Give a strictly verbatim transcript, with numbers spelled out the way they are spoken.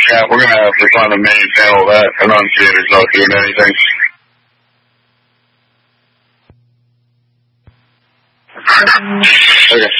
Yeah, we're going to have to find a main channel of that. Enunciator's not doing anything. Okay.